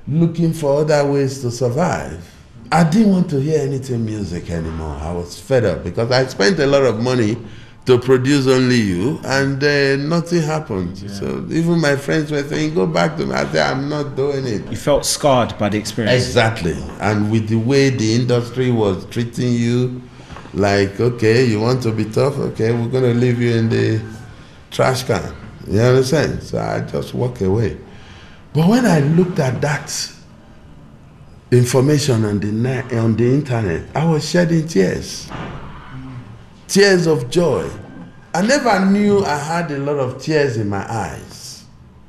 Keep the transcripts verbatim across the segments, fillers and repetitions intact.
looking for other ways to survive. I didn't want to hear anything music anymore. I was fed up because I spent a lot of money to produce Only You, and uh, nothing happened. Yeah. So even my friends were saying, go back to me. I said, I'm not doing it. You felt scarred by the experience. Exactly. And with the way the industry was treating you, like, okay, you want to be tough? Okay, we're going to leave you in the trash can. You understand? So I just walk away. But when I looked at that information on the net, on the internet, I was shedding tears. Tears of joy. I never knew I had a lot of tears in my eyes.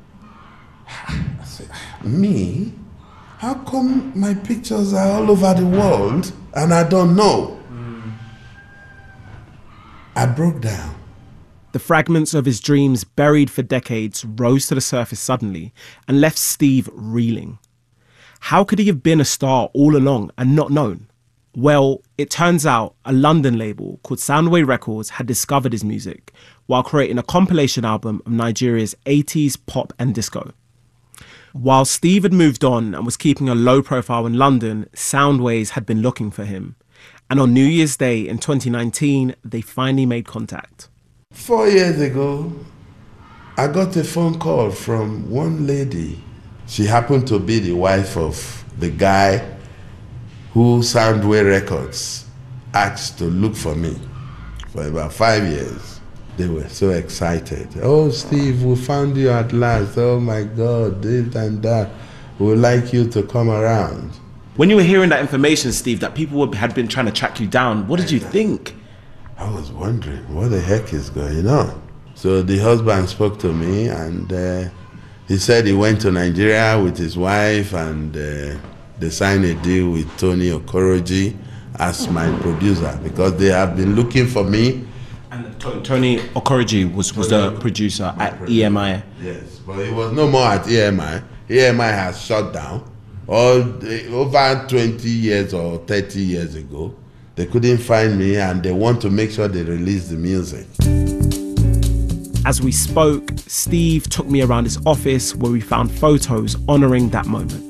I said, me? How come my pictures are all over the world and I don't know? Mm. I broke down. The fragments of his dreams buried for decades rose to the surface suddenly and left Steve reeling. How could he have been a star all along and not known? Well, it turns out a London label called Soundway Records had discovered his music while creating a compilation album of Nigeria's eighties pop and disco. While Steve had moved on and was keeping a low profile in London, Soundways had been looking for him. And on New Year's Day in twenty nineteen, they finally made contact. Four years ago, I got a phone call from one lady. She happened to be the wife of the guy who Soundway Records asked to look for me for about five years. They were so excited. Oh, Steve, we found you at last. Oh my God, this and that. We would like you to come around. When you were hearing that information, Steve, that people had been trying to track you down, what did you think? I was wondering, what the heck is going on? So the husband spoke to me and uh, he said he went to Nigeria with his wife and uh, they signed a deal with Tony Okoroji as my producer because they have been looking for me. And Tony Okoroji was, was the producer at producer. E M I. Yes, but he was no more at E M I. E M I has shut down. All over twenty years or thirty years ago, they couldn't find me and they want to make sure they release the music. As we spoke, Steve took me around his office where we found photos honouring that moment.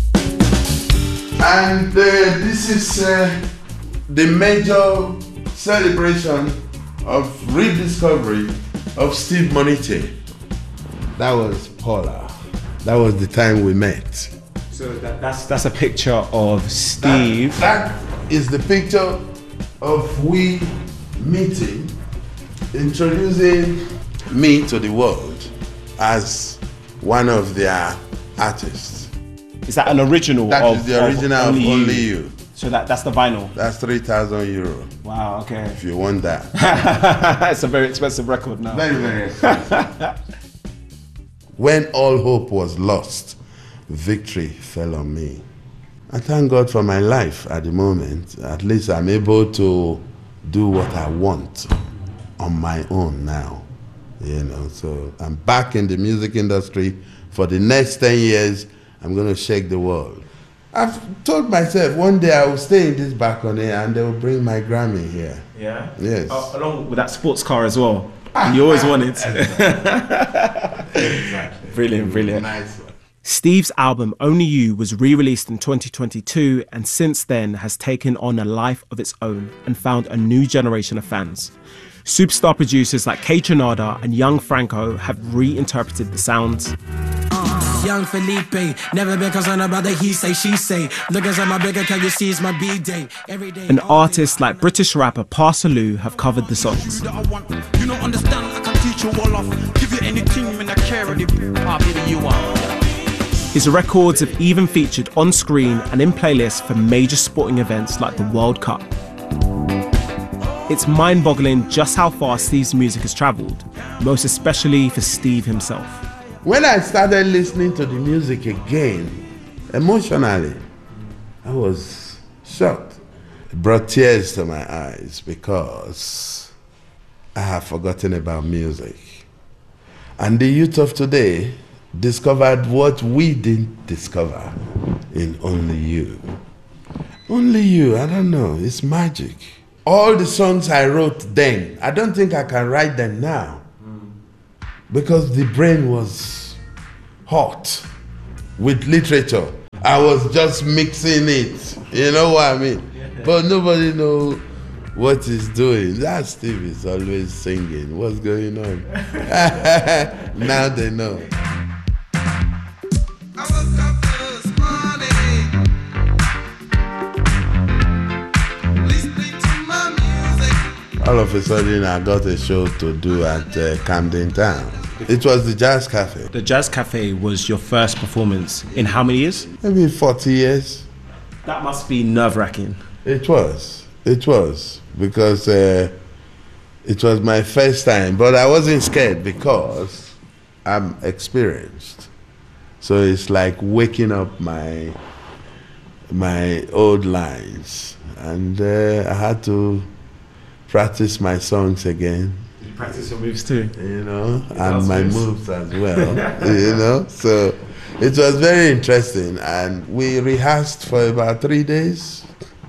And uh, this is uh, the major celebration of rediscovery of Steve Monite. That was Paula. That was the time we met. So that, that's that's a picture of Steve. That, that is the picture of we meeting, introducing me to the world as one of their artists. Is that an original? That of, is the original of Only, of Only You. you. So that, that's the vinyl? That's three thousand euro. Wow, okay. If you want that. It's a very expensive record now. Very, very expensive. When all hope was lost, victory fell on me. I thank God for my life at the moment. At least I'm able to do what I want on my own now. You know, so I'm back in the music industry. For the next ten years, I'm going to shake the world. I've told myself one day I will stay in this balcony and they will bring my Grammy here. Yeah? Yes. Oh, along with that sports car as well. And you always wanted. Exactly. Brilliant, brilliant. Nice one. Steve's album Only You was re-released in twenty twenty-two and since then has taken on a life of its own and found a new generation of fans. Superstar producers like K Tronada and Young Franco have reinterpreted the sounds. Young Felipe, never been concerned about the he say, she say. Look inside my bigger, can you see it's my B-day? Every day. And artists like British rapper Parsaloo have covered the songs. You don't understand, I can teach you all off. Give you anything when I care, and if you want. His records have even featured on screen and in playlists for major sporting events like the World Cup. It's mind-boggling just how far Steve's music has travelled, most especially for Steve himself. When I started listening to the music again, emotionally, I was shocked. It brought tears to my eyes because I have forgotten about music. And the youth of today discovered what we didn't discover in Only You. Only You, I don't know, it's magic. All the songs I wrote then, I don't think I can write them now. Because the brain was hot with literature. I was just mixing it. You know what I mean? Yeah. But nobody know what he's doing. That Steve is always singing. What's going on? Now they know. All of a sudden, I got a show to do at uh, Camden Town. It was the Jazz Cafe. The Jazz Cafe was your first performance in how many years? Maybe forty years. That must be nerve-wracking. It was. It was. Because uh, it was my first time. But I wasn't scared because I'm experienced. So it's like waking up my, my old lines. And uh, I had to practice my songs again. You practice your moves too? You know, and my moves. moves as well, you know. So it was very interesting, and we rehearsed for about three days,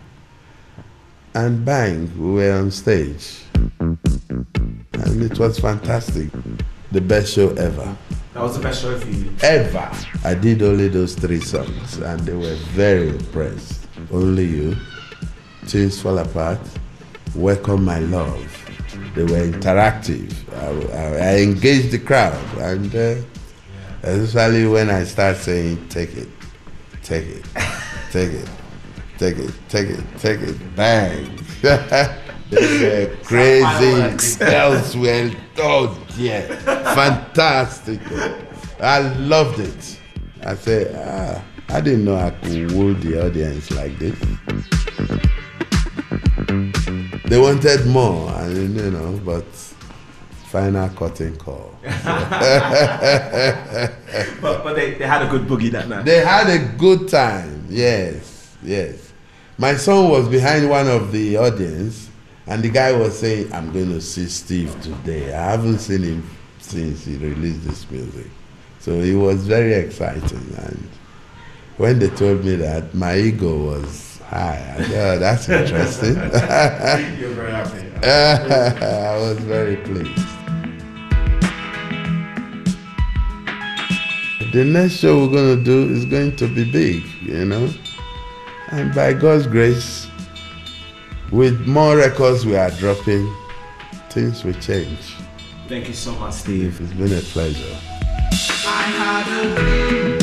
and bang, we were on stage. And it was fantastic. The best show ever. That was the best show for you? Ever. I did only those three songs, and they were very impressed. Only You, Things Fall Apart, Welcome My Love. They were interactive. I, I, I engaged the crowd, and uh, especially when I start saying, take it, take it, take it, take it, take it, take it, bang. They were crazy. Girls were, oh yeah, fantastic. I loved it. I said, ah, I didn't know I could woo the audience like this. They wanted more, and you know, but final curtain call. but but they, they had a good boogie that night. They had a good time, yes, yes. My son was behind one of the audience, and the guy was saying, I'm going to see Steve today. I haven't seen him since he released this music. So it was very exciting, and when they told me that, my ego was high. I said, oh, that's interesting. You're very happy. I was very pleased. The next show we're going to do is going to be big, you know. And by God's grace, with more records we are dropping, things will change. Thank you so much, Steve. It's been a pleasure. I had a dream.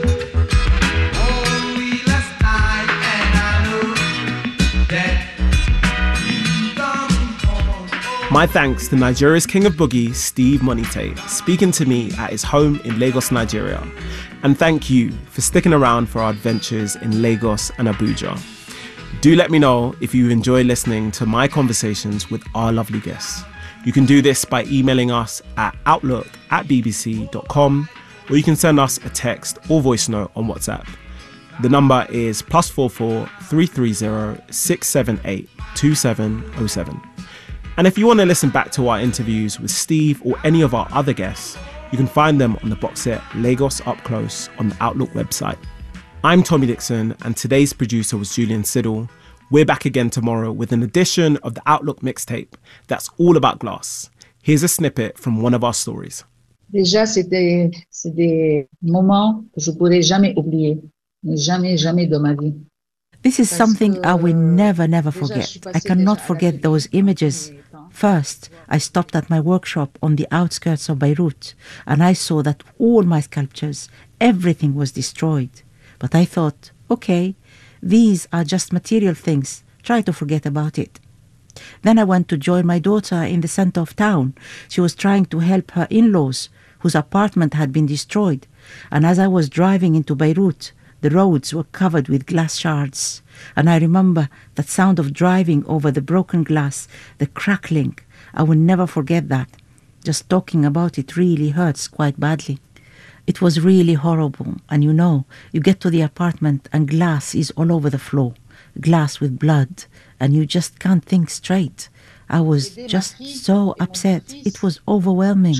My thanks to Nigeria's King of Boogie, Steve Monite, speaking to me at his home in Lagos, Nigeria. And thank you for sticking around for our adventures in Lagos and Abuja. Do let me know if you enjoy listening to my conversations with our lovely guests. You can do this by emailing us at outlook at b b c dot com, or you can send us a text or voice note on WhatsApp. The number is plus four four three three zero six seven eight two seven zero seven. And if you want to listen back to our interviews with Steve or any of our other guests, you can find them on the box set Lagos Up Close on the Outlook website. I'm Tommy Dixon, and today's producer was Julian Siddle. We're back again tomorrow with an edition of the Outlook mixtape that's all about glass. Here's a snippet from one of our stories. Déjà, c'est des, c'est des moments que je pourrai jamais oublier. Jamais, jamais de ma vie. This is something I will never, never forget. I cannot forget those images. First, I stopped at my workshop on the outskirts of Beirut, and I saw that all my sculptures, everything was destroyed. But I thought, okay, these are just material things. Try to forget about it. Then I went to join my daughter in the center of town. She was trying to help her in-laws, whose apartment had been destroyed. And as I was driving into Beirut, the roads were covered with glass shards. And I remember that sound of driving over the broken glass, the crackling. I will never forget that. Just talking about it really hurts quite badly. It was really horrible. And you know, you get to the apartment and glass is all over the floor. Glass with blood. And you just can't think straight. I was just so upset. It was overwhelming.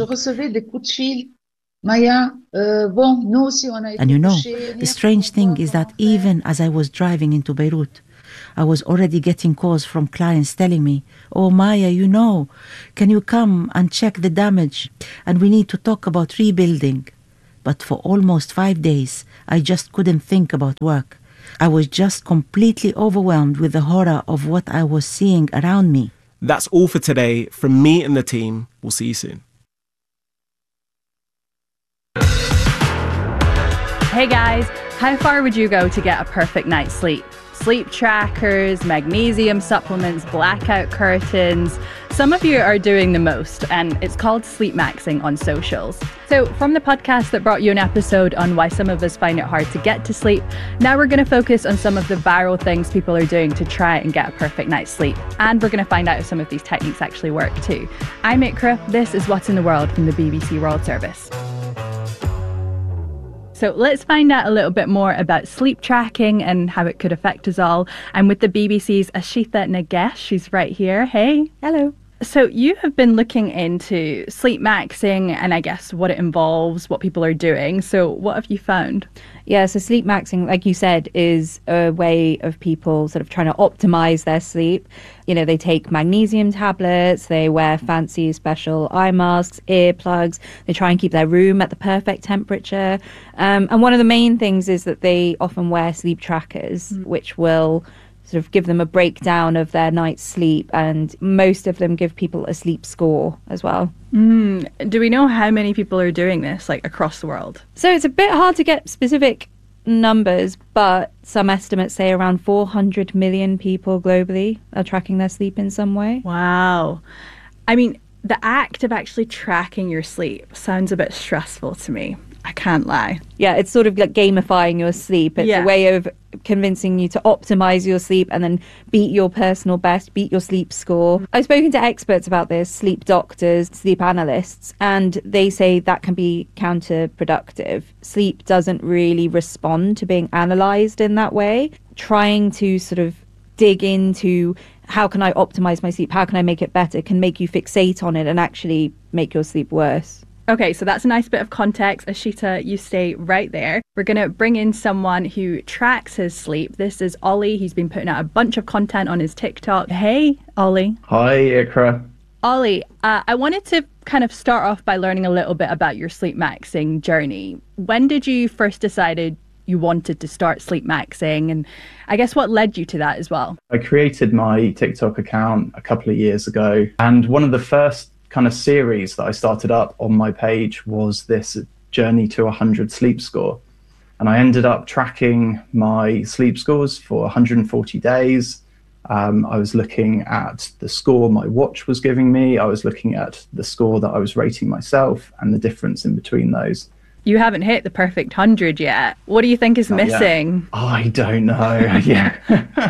And you know, the strange thing is that even as I was driving into Beirut, I was already getting calls from clients telling me, oh, Maya, you know, can you come and check the damage? And we need to talk about rebuilding. but for almost five days, I just couldn't think about work. I was just completely overwhelmed with the horror of what I was seeing around me. That's all for today. From me and the team, we'll see you soon. Hey guys, how far would you go to get a perfect night's sleep? Sleep trackers, magnesium supplements, blackout curtains. Some of you are doing the most, and it's called sleep maxing on socials. So from the podcast that brought you an episode on why some of us find it hard to get to sleep, now we're going to focus on some of the viral things people are doing to try and get a perfect night's sleep. And we're going to find out if some of these techniques actually work too. I'm Ikra. This is What's in the World from the B B C World Service. So let's find out a little bit more about sleep tracking and how it could affect us all. I'm with the B B C's Ashita Nagesh. She's right here. Hey. Hello. So you have been looking into sleep maxing and I guess what it involves, what people are doing. So what have you found? Yeah, so sleep maxing, like you said, is a way of people sort of trying to optimize their sleep. You know, they take magnesium tablets, they wear fancy special eye masks, earplugs, they try and keep their room at the perfect temperature. Um, and one of the main things is that they often wear sleep trackers, mm. which will sort of give them a breakdown of their night's sleep, and most of them give people a sleep score as well. Mm. Do we know how many people are doing this, like across the world? So it's a bit hard to get specific numbers, but some estimates say around four hundred million people globally are tracking their sleep in some way. Wow. I mean, the act of actually tracking your sleep sounds a bit stressful to me. I can't lie. Yeah, it's sort of like gamifying your sleep. It's yeah. a way of convincing you to optimize your sleep and then beat your personal best, beat your sleep score. I've spoken to experts about this, sleep doctors, sleep analysts, and they say that can be counterproductive. Sleep doesn't really respond to being analyzed in that way. Trying to sort of dig into how can I optimize my sleep, how can I make it better, can make you fixate on it and actually make your sleep worse. Okay, so that's a nice bit of context. Ashita, you stay right there. We're going to bring in someone who tracks his sleep. This is Ollie. He's been putting out a bunch of content on his TikTok. Hey, Ollie. Hi, Ikra. Ollie, uh, I wanted to kind of start off by learning a little bit about your sleep maxing journey. When did you first decided you wanted to start sleep maxing? And I guess what led you to that as well? I created my TikTok account a couple of years ago. And one of the first kind of series that I started up on my page was this journey to one hundred sleep score. And I ended up tracking my sleep scores for one hundred forty days. Um, I was looking at the score my watch was giving me. I was looking at the score that I was rating myself and the difference in between those. You haven't hit the perfect one hundred yet. What do you think is Not missing? Yet. I don't know. Yeah,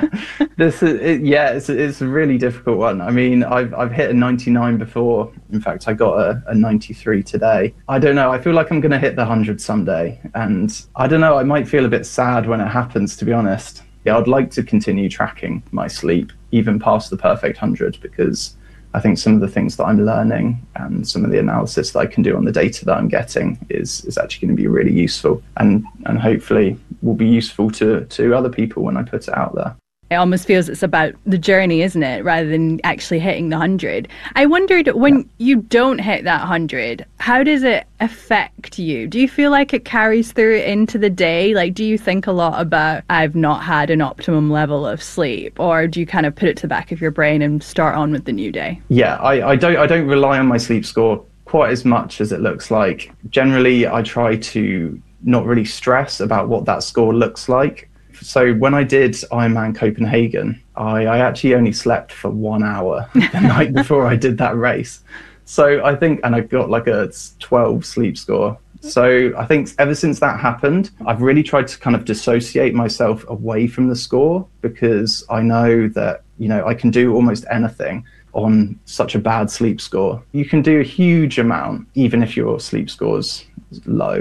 this is it, yeah. It's it's a really difficult one. I mean, I've I've hit a ninety-nine before. In fact, I got a, a ninety-three today. I don't know. I feel like I'm going to hit the one hundred someday, and I don't know. I might feel a bit sad when it happens. To be honest, yeah, I'd like to continue tracking my sleep even past the perfect one hundred because I think some of the things that I'm learning and some of the analysis that I can do on the data that I'm getting is is actually going to be really useful and, and hopefully will be useful to, to other people when I put it out there. It almost feels it's about the journey, isn't it, rather than actually hitting the one hundred. I wondered, when yeah. you don't hit that one hundred, how does it affect you? Do you feel like it carries through into the day? Like, do you think a lot about, I've not had an optimum level of sleep? Or do you kind of put it to the back of your brain and start on with the new day? Yeah, I, I don't I don't rely on my sleep score quite as much as it looks like. Generally, I try to not really stress about what that score looks like. So when I did Ironman Copenhagen, I, I actually only slept for one hour the night before I did that race. So I think, and I got like a twelve sleep score. So I think ever since that happened, I've really tried to kind of dissociate myself away from the score because I know that, you know, I can do almost anything on such a bad sleep score. You can do a huge amount, even if your sleep score's low.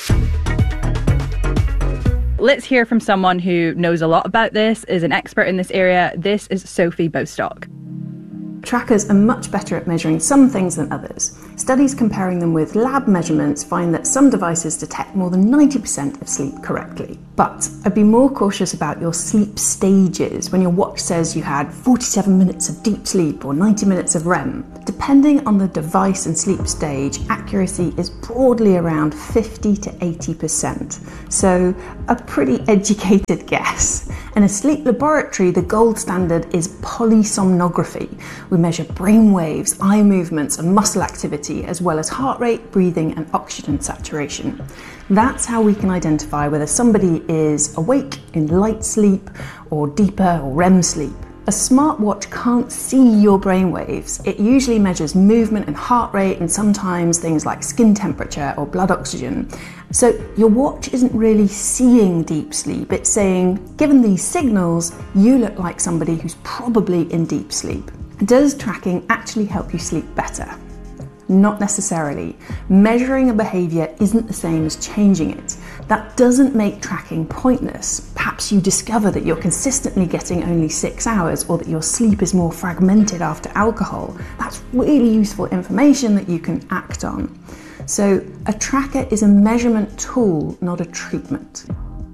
Let's hear from someone who knows a lot about this, is an expert in this area. This is Sophie Bostock. Trackers are much better at measuring some things than others. Studies comparing them with lab measurements find that some devices detect more than ninety percent of sleep correctly. But I'd be more cautious about your sleep stages when your watch says you had forty-seven minutes of deep sleep or ninety minutes of R E M. Depending on the device and sleep stage, accuracy is broadly around fifty to eighty percent. So a pretty educated guess. In a sleep laboratory, the gold standard is polysomnography. We measure brain waves, eye movements and muscle activity, as well as heart rate, breathing and oxygen saturation. That's how we can identify whether somebody is awake, in light sleep, or deeper or R E M sleep. A smartwatch can't see your brainwaves. It usually measures movement and heart rate and sometimes things like skin temperature or blood oxygen. So your watch isn't really seeing deep sleep. It's saying, given these signals, you look like somebody who's probably in deep sleep. Does tracking actually help you sleep better? Not necessarily. Measuring a behaviour isn't the same as changing it. That doesn't make tracking pointless. Perhaps you discover that you're consistently getting only six hours or that your sleep is more fragmented after alcohol. That's really useful information that you can act on. So a tracker is a measurement tool, not a treatment.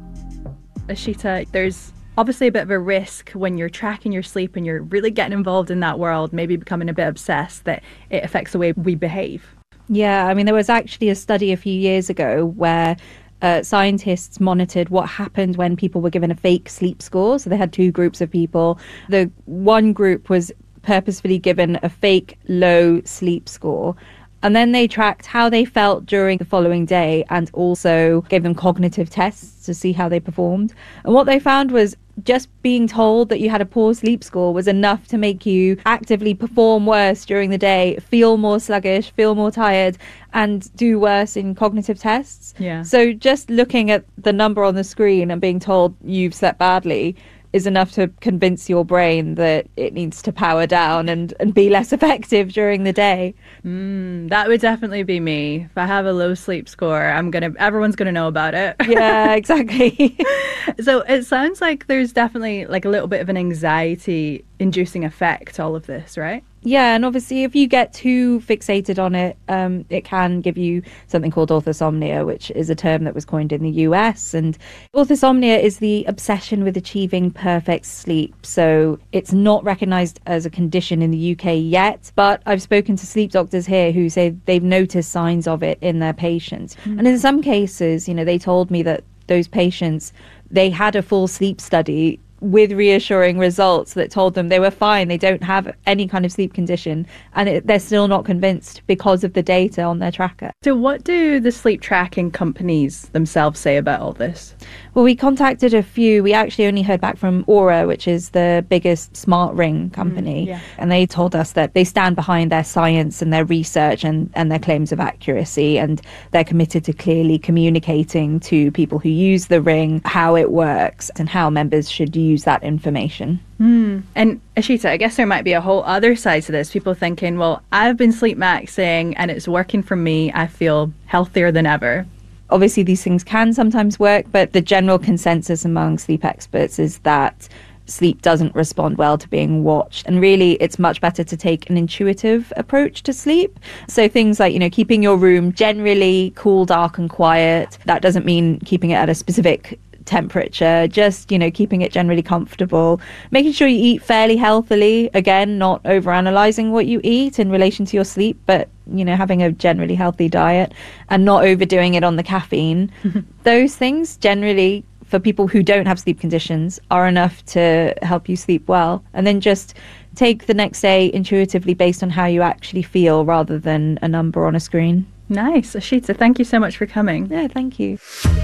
Ashita, there's obviously a bit of a risk when you're tracking your sleep and you're really getting involved in that world, maybe becoming a bit obsessed, that it affects the way we behave. Yeah, I mean, there was actually a study a few years ago where uh, scientists monitored what happened when people were given a fake sleep score. So they had two groups of people. The one group was purposefully given a fake low sleep score. And then they tracked how they felt during the following day and also gave them cognitive tests to see how they performed. And what they found was just being told that you had a poor sleep score was enough to make you actively perform worse during the day, feel more sluggish, feel more tired, and do worse in cognitive tests. Yeah. So just looking at the number on the screen and being told you've slept badly is enough to convince your brain that it needs to power down and, and be less effective during the day. Mm, that would definitely be me. If I have a low sleep score, I'm gonna everyone's gonna know about it. Yeah, exactly. So it sounds like there's definitely like a little bit of an anxiety inducing effect to all of this, right? Yeah, and obviously if you get too fixated on it, um, it can give you something called orthosomnia, which is a term that was coined in the U S. And orthosomnia is the obsession with achieving perfect sleep. So it's not recognised as a condition in the U K yet, but I've spoken to sleep doctors here who say they've noticed signs of it in their patients. Mm. And in some cases, you know, they told me that those patients, they had a full sleep study with reassuring results that told them they were fine, they don't have any kind of sleep condition, and it, they're still not convinced because of the data on their tracker. So what do the sleep tracking companies themselves say about all this? Well, we contacted a few. We actually only heard back from Oura, which is the biggest smart ring company. Mm, yeah. And they told us that they stand behind their science and their research and, and their claims of accuracy. And they're committed to clearly communicating to people who use the ring how it works and how members should use that information. Mm. And Ashita, I guess there might be a whole other side to this. People thinking, well, I've been sleep maxing and it's working for me. I feel healthier than ever. Obviously, these things can sometimes work, but the general consensus among sleep experts is that sleep doesn't respond well to being watched. And really, it's much better to take an intuitive approach to sleep. So things like, you know, keeping your room generally cool, dark and quiet. That doesn't mean keeping it at a specific temperature, just, you know, keeping it generally comfortable, making sure you eat fairly healthily, again, not overanalyzing what you eat in relation to your sleep, but, you know, having a generally healthy diet and not overdoing it on the caffeine. Those things generally, for people who don't have sleep conditions, are enough to help you sleep well. And then just take the next day intuitively based on how you actually feel rather than a number on a screen. Nice. Ashita, thank you so much for coming. Yeah, thank you.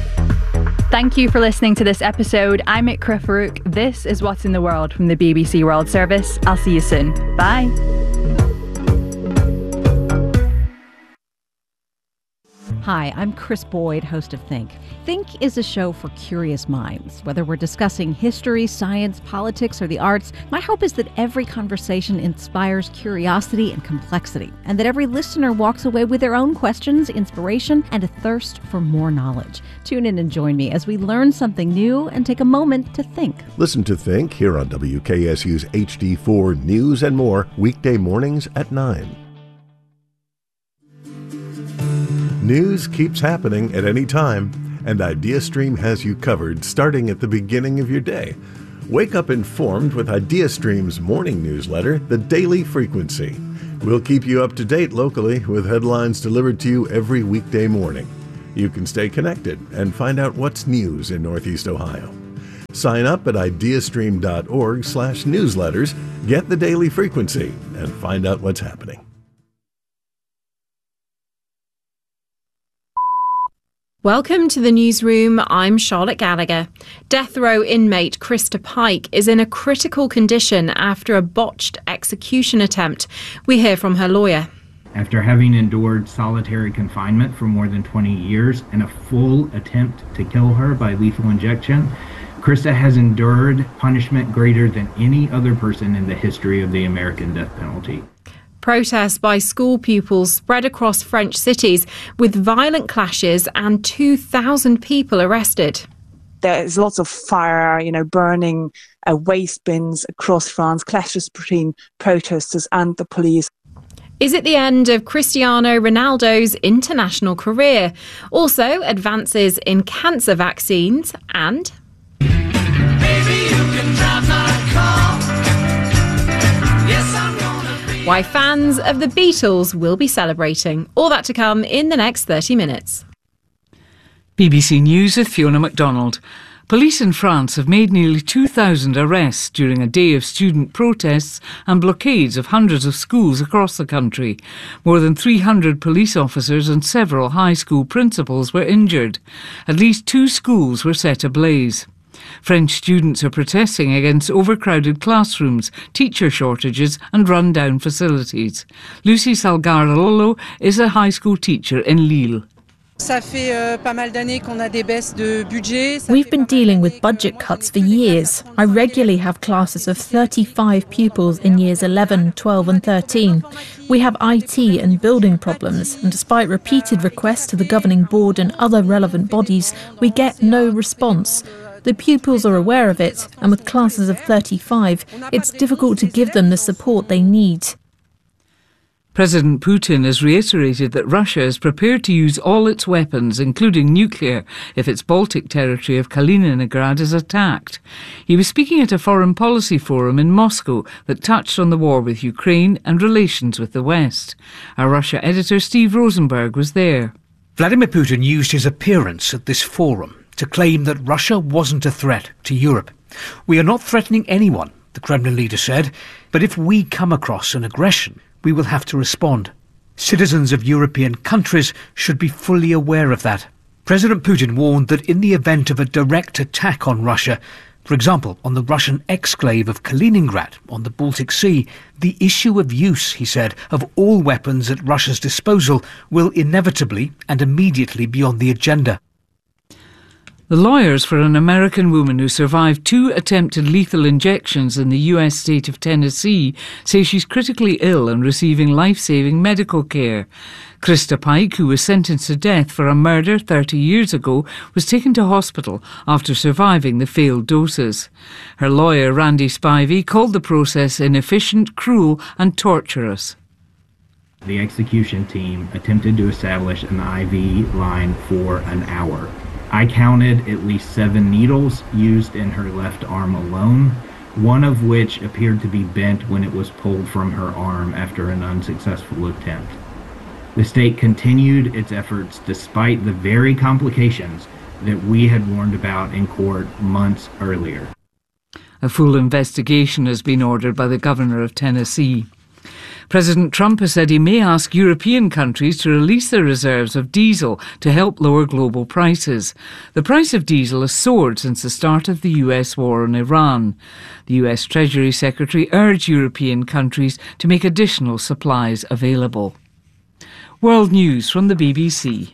Thank you for listening to this episode. I'm Ikra Farouk. This is What's in the World from the B B C World Service. I'll see you soon. Bye. Hi, I'm Chris Boyd, host of Think. Think is a show for curious minds. Whether we're discussing history, science, politics, or the arts, my hope is that every conversation inspires curiosity and complexity, and that every listener walks away with their own questions, inspiration, and a thirst for more knowledge. Tune in and join me as we learn something new and take a moment to think. Listen to Think here on W K S U's H D four News and More, weekday mornings at nine. News keeps happening at any time, and IdeaStream has you covered starting at the beginning of your day. Wake up informed with IdeaStream's morning newsletter, The Daily Frequency. We'll keep you up to date locally with headlines delivered to you every weekday morning. You can stay connected and find out what's news in Northeast Ohio. Sign up at ideastream.org slash newsletters, get The Daily Frequency, and find out what's happening. Welcome to the newsroom. I'm Charlotte Gallagher. Death row inmate Krista Pike is in a critical condition after a botched execution attempt. We hear from her lawyer. After having endured solitary confinement for more than twenty years and a full attempt to kill her by lethal injection, Krista has endured punishment greater than any other person in the history of the American death penalty. Protests by school pupils spread across French cities with violent clashes and two thousand people arrested. There's lots of fire, you know, burning uh, waste bins across France, clashes between protesters and the police. Is it the end of Cristiano Ronaldo's international career? Also, advances in cancer vaccines and... Baby, you can drive my car. Yes, I'm why fans of the Beatles will be celebrating. All that to come in the next thirty minutes. B B C News with Fiona MacDonald. Police in France have made nearly two thousand arrests during a day of student protests and blockades of hundreds of schools across the country. More than three hundred police officers and several high school principals were injured. At least two schools were set ablaze. French students are protesting against overcrowded classrooms, teacher shortages and run-down facilities. Lucy Salgarolo is a high school teacher in Lille. We've been dealing with budget cuts for years. I regularly have classes of thirty-five pupils in years eleven, twelve and thirteen. We have I T and building problems, and despite repeated requests to the governing board and other relevant bodies, we get no response. The pupils are aware of it, and with classes of thirty-five, it's difficult to give them the support they need. President Putin has reiterated that Russia is prepared to use all its weapons, including nuclear, if its Baltic territory of Kaliningrad is attacked. He was speaking at a foreign policy forum in Moscow that touched on the war with Ukraine and relations with the West. Our Russia editor Steve Rosenberg was there. Vladimir Putin used his appearance at this forum to claim that Russia wasn't a threat to Europe. We are not threatening anyone, the Kremlin leader said, but if we come across an aggression, we will have to respond. Citizens of European countries should be fully aware of that. President Putin warned that in the event of a direct attack on Russia, for example, on the Russian exclave of Kaliningrad on the Baltic Sea, the issue of use, he said, of all weapons at Russia's disposal will inevitably and immediately be on the agenda. The lawyers for an American woman who survived two attempted lethal injections in the U S state of Tennessee say she's critically ill and receiving life-saving medical care. Krista Pike, who was sentenced to death for a murder thirty years ago, was taken to hospital after surviving the failed doses. Her lawyer, Randy Spivey, called the process inefficient, cruel and torturous. The execution team attempted to establish an I V line for an hour. I counted at least seven needles used in her left arm alone, one of which appeared to be bent when it was pulled from her arm after an unsuccessful attempt. The state continued its efforts despite the very complications that we had warned about in court months earlier. A full investigation has been ordered by the governor of Tennessee. President Trump has said he may ask European countries to release their reserves of diesel to help lower global prices. The price of diesel has soared since the start of the U S war on Iran. The U S Treasury Secretary urged European countries to make additional supplies available. World News from the B B C.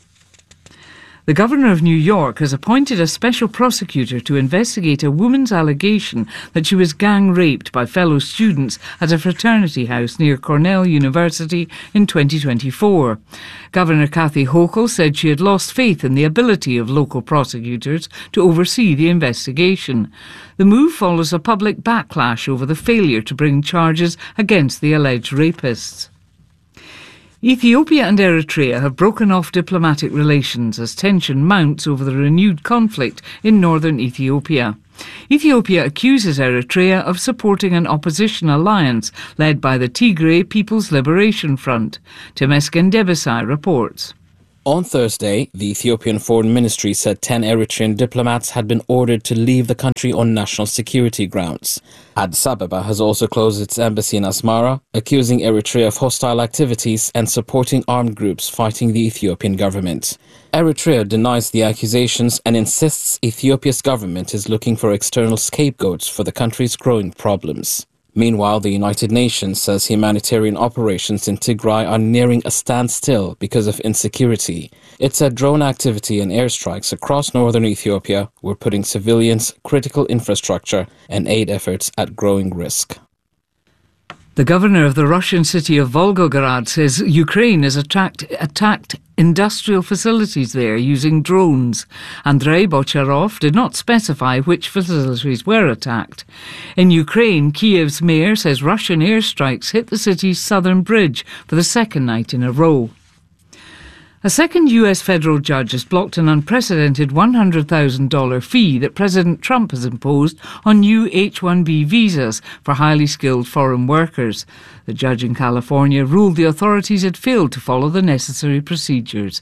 The Governor of New York has appointed a special prosecutor to investigate a woman's allegation that she was gang raped by fellow students at a fraternity house near Cornell University in twenty twenty-four. Governor Kathy Hochul said she had lost faith in the ability of local prosecutors to oversee the investigation. The move follows a public backlash over the failure to bring charges against the alleged rapists. Ethiopia and Eritrea have broken off diplomatic relations as tension mounts over the renewed conflict in northern Ethiopia. Ethiopia accuses Eritrea of supporting an opposition alliance led by the Tigray People's Liberation Front. Temesgen Debesai reports. On Thursday, the Ethiopian Foreign Ministry said ten Eritrean diplomats had been ordered to leave the country on national security grounds. Addis Ababa has also closed its embassy in Asmara, accusing Eritrea of hostile activities and supporting armed groups fighting the Ethiopian government. Eritrea denies the accusations and insists Ethiopia's government is looking for external scapegoats for the country's growing problems. Meanwhile, the United Nations says humanitarian operations in Tigray are nearing a standstill because of insecurity. It said drone activity and airstrikes across northern Ethiopia were putting civilians, critical infrastructure, and aid efforts at growing risk. The governor of the Russian city of Volgograd says Ukraine has attacked, attacked industrial facilities there using drones. Andrei Bocharov did not specify which facilities were attacked. In Ukraine, Kiev's mayor says Russian airstrikes hit the city's southern bridge for the second night in a row. A second U S federal judge has blocked an unprecedented one hundred thousand dollars fee that President Trump has imposed on new H one B visas for highly skilled foreign workers. The judge in California ruled the authorities had failed to follow the necessary procedures.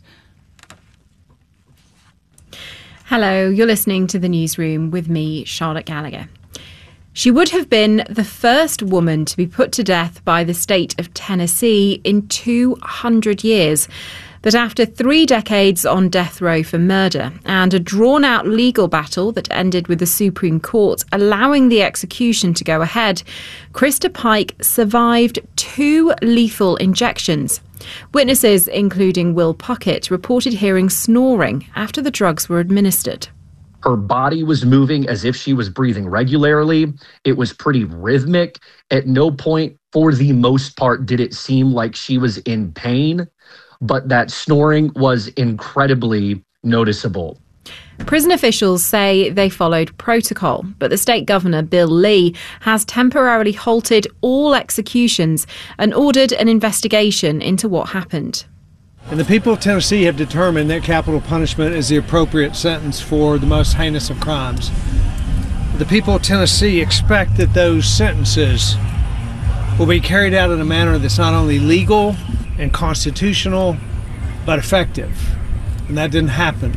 Hello, you're listening to The Newsroom with me, Charlotte Gallagher. She would have been the first woman to be put to death by the state of Tennessee in two hundred years. But after three decades on death row for murder and a drawn-out legal battle that ended with the Supreme Court allowing the execution to go ahead, Krista Pike survived two lethal injections. Witnesses, including Will Puckett, reported hearing snoring after the drugs were administered. Her body was moving as if she was breathing regularly. It was pretty rhythmic. At no point, for the most part, did it seem like she was in pain. But that snoring was incredibly noticeable. Prison officials say they followed protocol, but the state governor, Bill Lee, has temporarily halted all executions and ordered an investigation into what happened. And the people of Tennessee have determined that capital punishment is the appropriate sentence for the most heinous of crimes. The people of Tennessee expect that those sentences will be carried out in a manner that's not only legal and constitutional, but effective. And that didn't happen.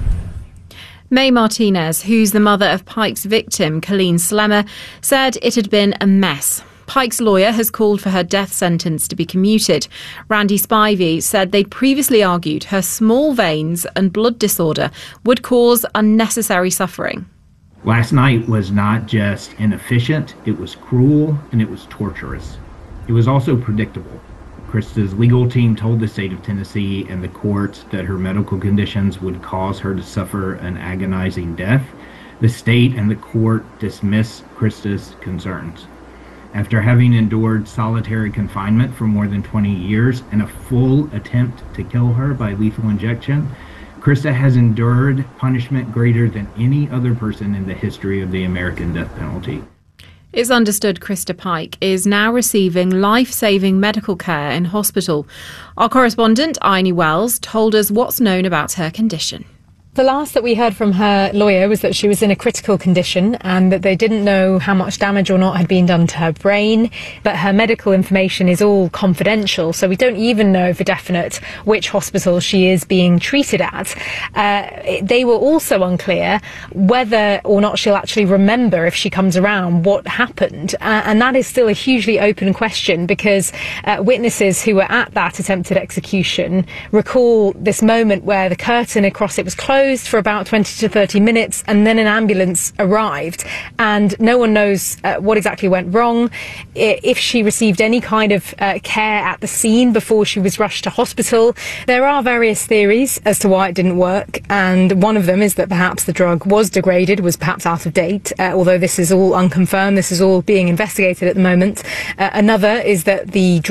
May Martinez, who's the mother of Pike's victim, Colleen Slemmer, said it had been a mess. Pike's lawyer has called for her death sentence to be commuted. Randy Spivey said they'd previously argued her small veins and blood disorder would cause unnecessary suffering. Last night was not just inefficient, it was cruel and it was torturous. It was also predictable. Krista's legal team told the state of Tennessee and the court that her medical conditions would cause her to suffer an agonizing death. The state and the court dismissed Krista's concerns. After having endured solitary confinement for more than twenty years and a full attempt to kill her by lethal injection, Krista has endured punishment greater than any other person in the history of the American death penalty. It's understood Krista Pike is now receiving life-saving medical care in hospital. Our correspondent, Aini Wells, told us what's known about her condition. The last that we heard from her lawyer was that she was in a critical condition and that they didn't know how much damage or not had been done to her brain, but her medical information is all confidential, so we don't even know for definite which hospital she is being treated at. Uh, they were also unclear whether or not she'll actually remember, if she comes around, what happened, uh, and that is still a hugely open question because uh, witnesses who were at that attempted execution recall this moment where the curtain across it was closed for about twenty to thirty minutes and then an ambulance arrived and no one knows uh, what exactly went wrong, if she received any kind of uh, care at the scene before she was rushed to hospital. There are various theories as to why it didn't work, and one of them is that perhaps the drug was degraded, was perhaps out of date, uh, although this is all unconfirmed, this is all being investigated at the moment. Uh, another is that the drip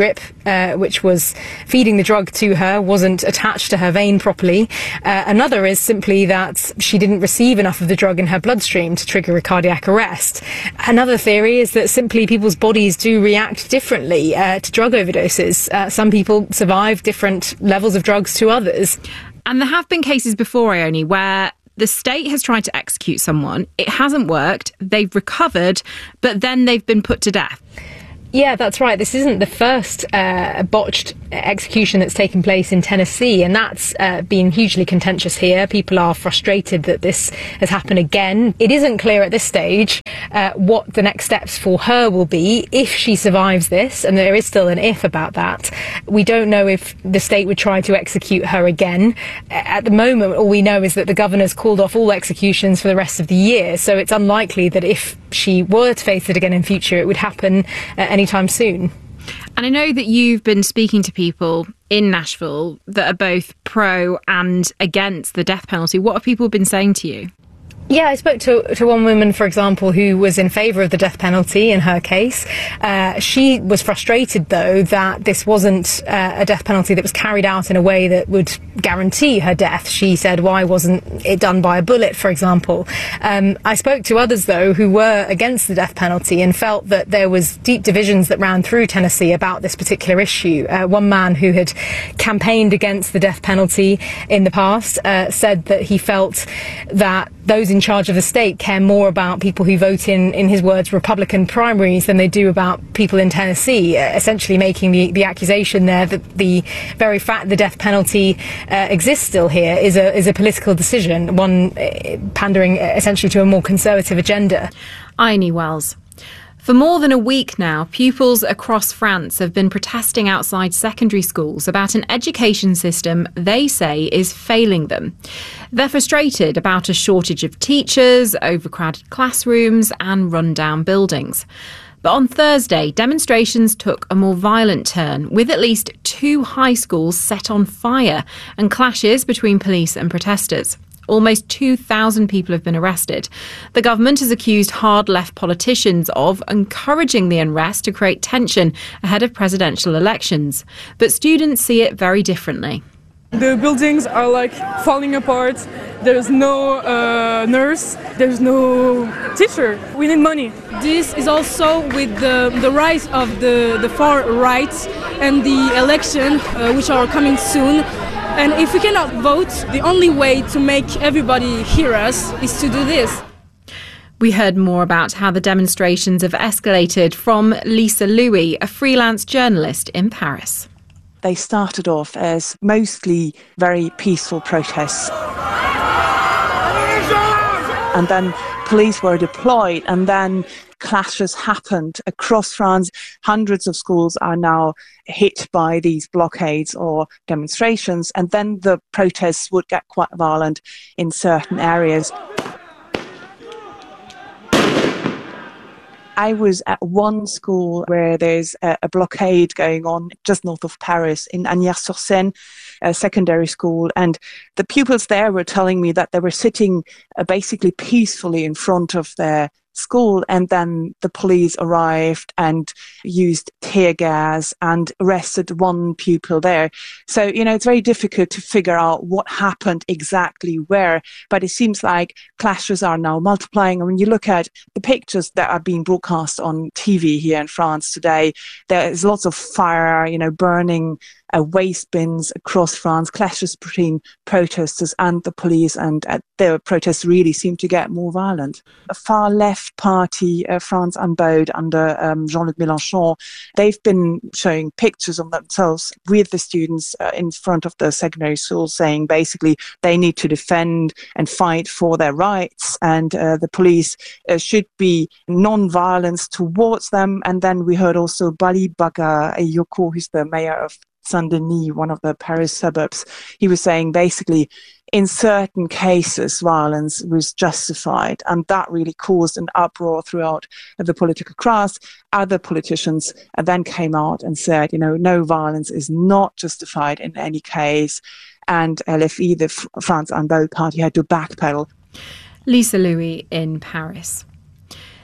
uh, which was feeding the drug to her, wasn't attached to her vein properly. Uh, another is simply that she didn't receive enough of the drug in her bloodstream to trigger a cardiac arrest. Another theory is that simply people's bodies do react differently uh, to drug overdoses. Uh, some people survive different levels of drugs to others. And there have been cases before, Ione, where the state has tried to execute someone, it hasn't worked, they've recovered, but then they've been put to death. Yeah, that's right. This isn't the first uh, botched execution that's taken place in Tennessee, and that's uh, been hugely contentious here. People are frustrated that this has happened again. It isn't clear at this stage uh, what the next steps for her will be if she survives this, and there is still an if about that. We don't know if the state would try to execute her again. At the moment, all we know is that the governor's called off all executions for the rest of the year, so it's unlikely that if she were to face it again in future, it would happen uh, any time soon. And I know that you've been speaking to people in Nashville that are both pro and against the death penalty. What have people been saying to you? Yeah, I spoke to, to one woman, for example, who was in favour of the death penalty in her case. Uh, she was frustrated, though, that this wasn't uh, a death penalty that was carried out in a way that would guarantee her death. She said, why wasn't it done by a bullet, for example? Um, I spoke to others, though, who were against the death penalty and felt that there was deep divisions that ran through Tennessee about this particular issue. Uh, one man who had campaigned against the death penalty in the past uh, said that he felt that those in charge of the state care more about people who vote in, in his words, Republican primaries than they do about people in Tennessee, uh, essentially making the, the accusation there that the very fact the death penalty uh, exists still here is a, is a political decision, one uh, pandering essentially to a more conservative agenda. Ione Wells. For more than a week now, pupils across France have been protesting outside secondary schools about an education system they say is failing them. They're frustrated about a shortage of teachers, overcrowded classrooms and run-down buildings. But on Thursday, demonstrations took a more violent turn, with at least two high schools set on fire and clashes between police and protesters. Almost two thousand people have been arrested. The government has accused hard-left politicians of encouraging the unrest to create tension ahead of presidential elections. But students see it very differently. The buildings are like falling apart. There's no uh, nurse. There's no teacher. We need money. This is also with the, the rise of the, the far right and the election, uh, which are coming soon. And if we cannot vote, the only way to make everybody hear us is to do this. We heard more about how the demonstrations have escalated from Lisa Louis, a freelance journalist in Paris. They started off as mostly very peaceful protests. And then police were deployed, and then clashes happened across France. Hundreds of schools are now hit by these blockades or demonstrations, and then the protests would get quite violent in certain areas. I was at one school where there's a, a blockade going on just north of Paris in Agnières-sur-Seine, a secondary school, and the pupils there were telling me that they were sitting uh, basically peacefully in front of their school, and then the police arrived and used tear gas and arrested one pupil there. So, you know, it's very difficult to figure out what happened exactly where, but it seems like clashes are now multiplying. And when you look at the pictures that are being broadcast on T V here in France today, there's lots of fire, you know, burning uh, waste bins across France, clashes between protesters and the police, and uh, the protests really seem to get more violent. A far left party, uh, France Unbowed, under um, Jean-Luc Mélenchon, they've been showing pictures of themselves with the students uh, in front of the secondary school, saying basically they need to defend and fight for their rights, and uh, the police uh, should be non-violence towards them. And then we heard also Bali Bagayoko, who's the mayor of Saint-Denis, one of the Paris suburbs. He was saying basically in certain cases violence was justified, and that really caused an uproar throughout the political class. Other politicians then came out and said, you know, no, violence is not justified in any case, and L F I, the France Unbowed party, had to backpedal. Lisa Louis in Paris.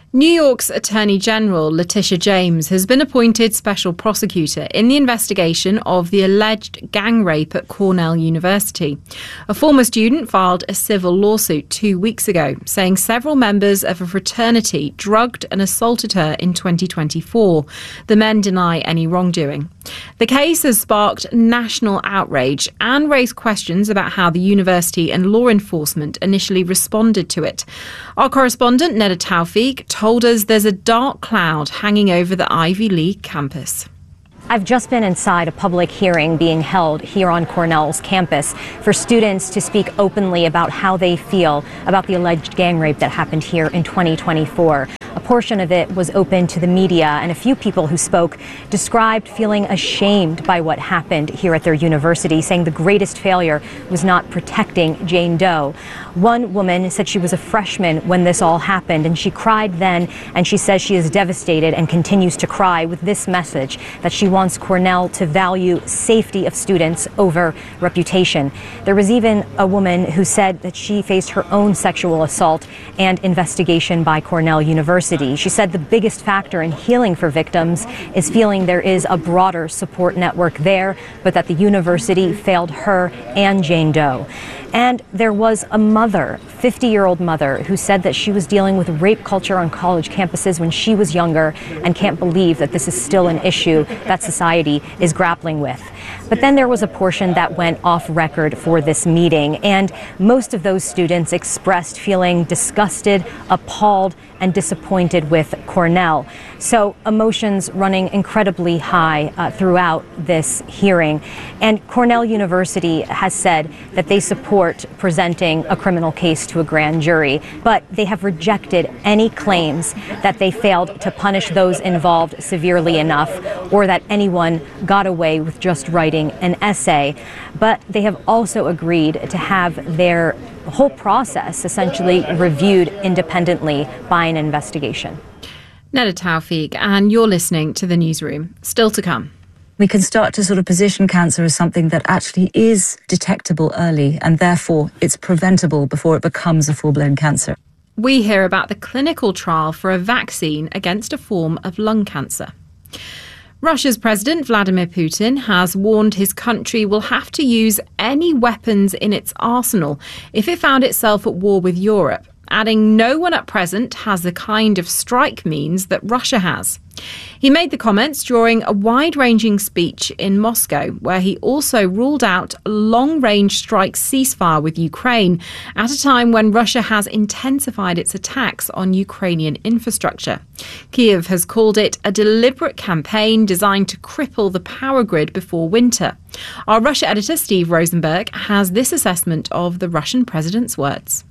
New York's Attorney General Letitia James has been appointed special prosecutor in the investigation of the alleged gang rape at Cornell University. A former student filed a civil lawsuit two weeks ago, saying several members of a fraternity drugged and assaulted her in twenty twenty-four. The men deny any wrongdoing. The case has sparked national outrage and raised questions about how the university and law enforcement initially responded to it. Our correspondent, Neda Tawfiq, told us there's a dark cloud hanging over the Ivy League campus. I've just been inside a public hearing being held here on Cornell's campus for students to speak openly about how they feel about the alleged gang rape that happened here in twenty twenty-four. A portion of it was open to the media, and a few people who spoke described feeling ashamed by what happened here at their university, saying the greatest failure was not protecting Jane Doe. One woman said she was a freshman when this all happened, and she cried then, and she says she is devastated and continues to cry with this message that she wants Cornell to value safety of students over reputation. There was even a woman who said that she faced her own sexual assault and investigation by Cornell University. She said the biggest factor in healing for victims is feeling there is a broader support network there, but that the university failed her and Jane Doe. And there was a mother, fifty-year-old mother, who said that she was dealing with rape culture on college campuses when she was younger and can't believe that this is still an issue that society is grappling with. But then there was a portion that went off record for this meeting, and most of those students expressed feeling disgusted, appalled, and disappointed with Cornell. So emotions running incredibly high uh, throughout this hearing. And Cornell University has said that they support presenting a criminal case to a grand jury, but they have rejected any claims that they failed to punish those involved severely enough, or that anyone got away with just writing an essay. But they have also agreed to have their whole process essentially reviewed independently by an investigation. Neda Tawfiq, and you're listening to The Newsroom. Still to come. We can start to sort of position cancer as something that actually is detectable early, and therefore it's preventable before it becomes a full-blown cancer. We hear about the clinical trial for a vaccine against a form of lung cancer. Russia's President Vladimir Putin has warned his country will have to use any weapons in its arsenal if it found itself at war with Europe, adding no one at present has the kind of strike means that Russia has. He made the comments during a wide-ranging speech in Moscow, where he also ruled out a long-range strike ceasefire with Ukraine at a time when Russia has intensified its attacks on Ukrainian infrastructure. Kyiv has called it a deliberate campaign designed to cripple the power grid before winter. Our Russia editor, Steve Rosenberg, has this assessment of the Russian president's words.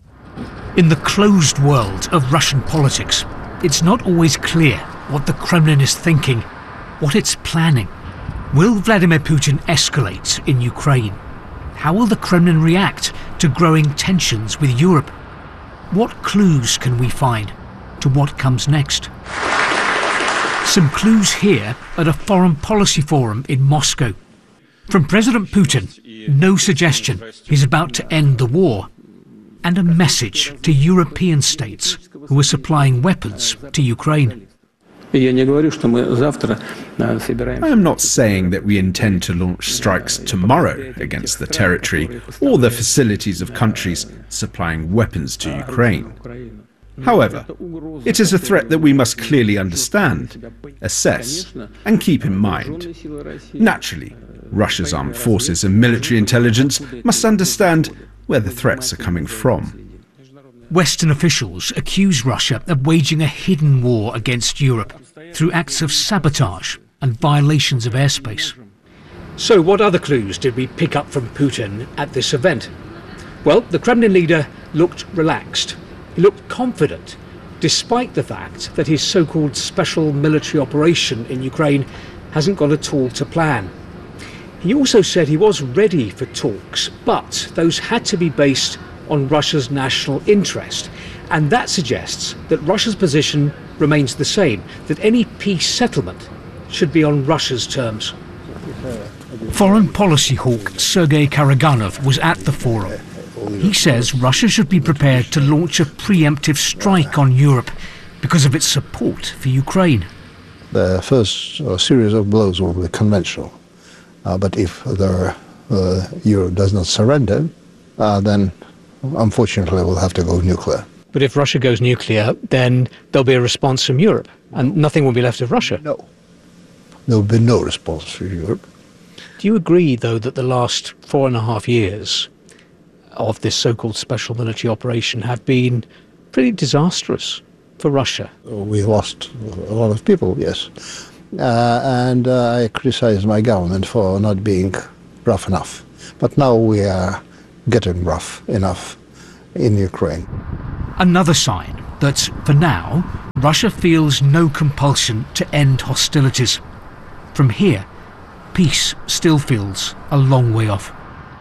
In the closed world of Russian politics, it's not always clear what the Kremlin is thinking, what it's planning. Will Vladimir Putin escalate in Ukraine? How will the Kremlin react to growing tensions with Europe? What clues can we find to what comes next? Some clues here at a foreign policy forum in Moscow. From President Putin, no suggestion he's about to end the war, and a message to European states who are supplying weapons to Ukraine. I am not saying that we intend to launch strikes tomorrow against the territory or the facilities of countries supplying weapons to Ukraine. However, it is a threat that we must clearly understand, assess, and keep in mind. Naturally, Russia's armed forces and military intelligence must understand where the threats are coming from. Western officials accuse Russia of waging a hidden war against Europe through acts of sabotage and violations of airspace. So what other clues did we pick up from Putin at this event? Well, the Kremlin leader looked relaxed. He looked confident, despite the fact that his so-called special military operation in Ukraine hasn't gone at all to plan. He also said he was ready for talks, but those had to be based on Russia's national interest. And that suggests that Russia's position remains the same, that any peace settlement should be on Russia's terms. Foreign policy hawk Sergei Karaganov was at the forum. He says Russia should be prepared to launch a preemptive strike on Europe because of its support for Ukraine. The first uh, series of blows will be conventional, uh, but if the uh, Europe does not surrender, uh, then unfortunately we'll have to go nuclear. But if Russia goes nuclear, then there'll be a response from Europe, and nothing will be left of Russia. No. There will be no response from Europe. Do you agree, though, that the last four and a half years of this so-called special military operation have been pretty disastrous for Russia? We lost a lot of people, yes. Uh, and uh, I criticize my government for not being rough enough. But now we are getting rough enough in Ukraine. Another sign that, for now, Russia feels no compulsion to end hostilities. From here, peace still feels a long way off.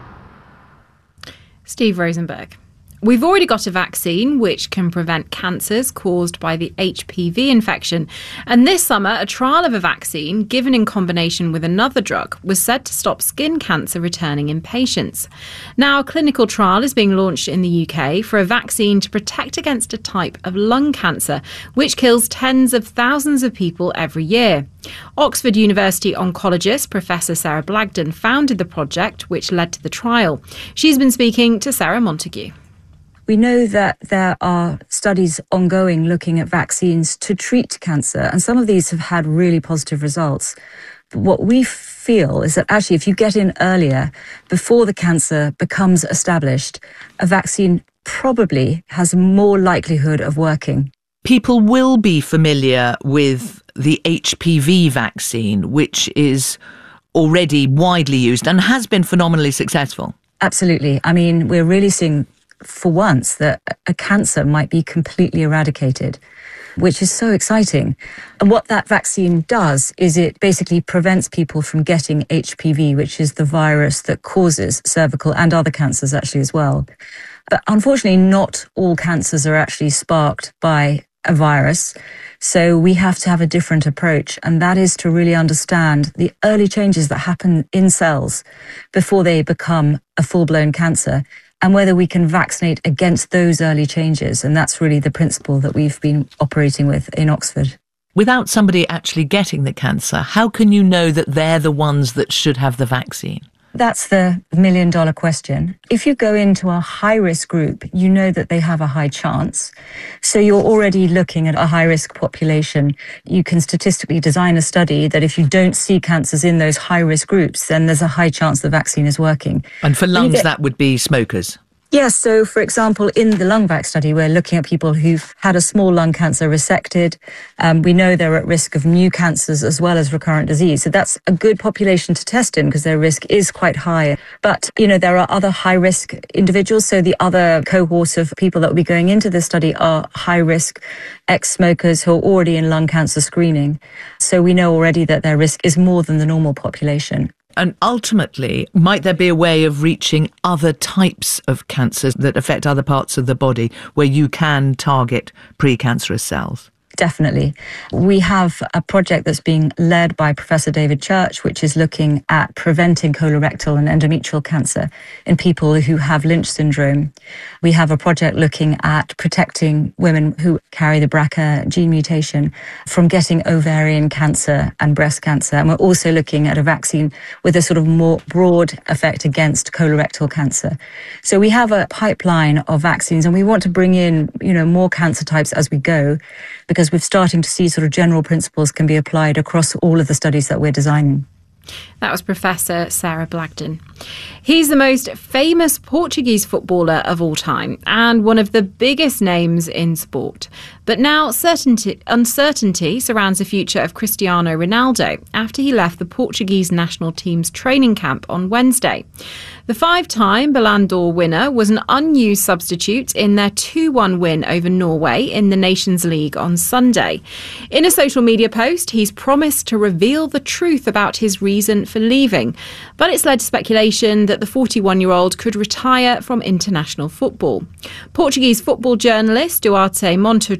Steve Rosenberg. We've already got a vaccine which can prevent cancers caused by the H P V infection. And this summer, a trial of a vaccine given in combination with another drug was said to stop skin cancer returning in patients. Now, a clinical trial is being launched in the U K for a vaccine to protect against a type of lung cancer, which kills tens of thousands of people every year. Oxford University oncologist Professor Sarah Blagden founded the project, which led to the trial. She's been speaking to Sarah Montague. We know that there are studies ongoing looking at vaccines to treat cancer, and some of these have had really positive results. But what we feel is that actually if you get in earlier, before the cancer becomes established, a vaccine probably has more likelihood of working. People will be familiar with the H P V vaccine, which is already widely used and has been phenomenally successful. Absolutely. I mean, we're really seeing for once that a cancer might be completely eradicated, which is so exciting. And what that vaccine does is it basically prevents people from getting H P V, which is the virus that causes cervical and other cancers actually as well. But unfortunately, not all cancers are actually sparked by a virus. So we have to have a different approach, and that is to really understand the early changes that happen in cells before they become a full-blown cancer, and whether we can vaccinate against those early changes. And that's really the principle that we've been operating with in Oxford. Without somebody actually getting the cancer, how can you know that they're the ones that should have the vaccine? That's the million dollar question. If you go into a high risk group, you know that they have a high chance. So you're already looking at a high risk population. You can statistically design a study that if you don't see cancers in those high risk groups, then there's a high chance the vaccine is working. And for lungs, get- that would be smokers. Yes, so for example, in the LungVac study, we're looking at people who've had a small lung cancer resected. Um, we know they're at risk of new cancers as well as recurrent disease. So that's a good population to test in because their risk is quite high. But, you know, there are other high risk individuals. So the other cohort of people that will be going into this study are high risk ex-smokers who are already in lung cancer screening. So we know already that their risk is more than the normal population. And ultimately, might there be a way of reaching other types of cancers that affect other parts of the body where you can target precancerous cells? Definitely. We have a project that's being led by Professor David Church, which is looking at preventing colorectal and endometrial cancer in people who have Lynch syndrome. We have a project looking at protecting women who carry the B R C A gene mutation from getting ovarian cancer and breast cancer. And we're also looking at a vaccine with a sort of more broad effect against colorectal cancer. So we have a pipeline of vaccines, and we want to bring in, you know, more cancer types as we go, because we're starting to see sort of general principles can be applied across all of the studies that we're designing. That was Professor Sarah Blagden. He's the most famous Portuguese footballer of all time and one of the biggest names in sport. But now certainty, uncertainty surrounds the future of Cristiano Ronaldo after he left the Portuguese national team's training camp on Wednesday. The five-time Ballon d'Or winner was an unused substitute in their two one win over Norway in the Nations League on Sunday. In a social media post, he's promised to reveal the truth about his reason for leaving, but it's led to speculation that the forty-one-year-old could retire from international football. Portuguese football journalist Duarte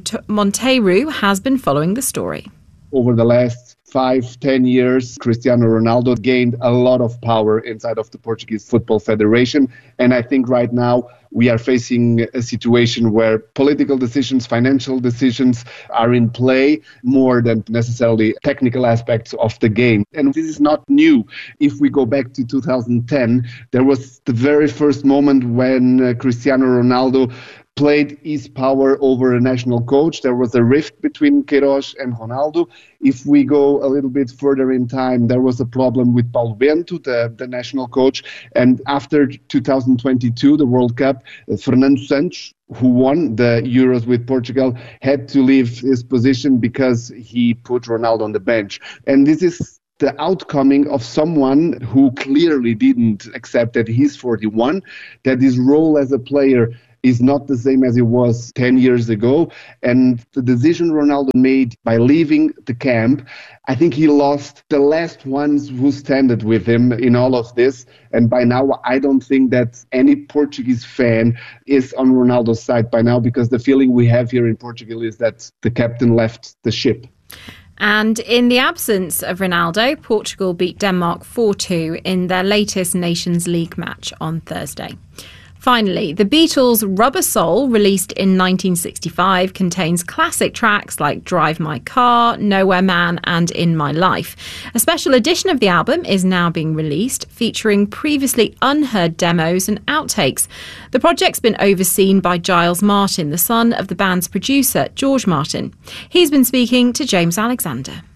Monteiro has been following the story. Over the last five, ten years, Cristiano Ronaldo gained a lot of power inside of the Portuguese Football Federation. And I think right now we are facing a situation where political decisions, financial decisions are in play more than necessarily technical aspects of the game. And this is not new. If we go back to two thousand ten, there was the very first moment when uh, Cristiano Ronaldo played his power over a national coach. There was a rift between Queiroz and Ronaldo. If we go a little bit further in time, there was a problem with Paulo Bento, the, the national coach. And after two thousand twenty-two, the World Cup, uh, Fernando Santos, who won the Euros with Portugal, had to leave his position because he put Ronaldo on the bench. And this is the outcoming of someone who clearly didn't accept that he's forty-one, that his role as a player is not the same as it was ten years ago. And the decision Ronaldo made by leaving the camp, I think he lost the last ones who standed with him in all of this. And by now, I don't think that any Portuguese fan is on Ronaldo's side by now, because the feeling we have here in Portugal is that the captain left the ship. And in the absence of Ronaldo, Portugal beat Denmark four two in their latest Nations League match on Thursday. Finally, the Beatles' Rubber Soul, released in nineteen sixty-five, contains classic tracks like Drive My Car, Nowhere Man and In My Life. A special edition of the album is now being released, featuring previously unheard demos and outtakes. The project's been overseen by Giles Martin, the son of the band's producer, George Martin. He's been speaking to James Alexander.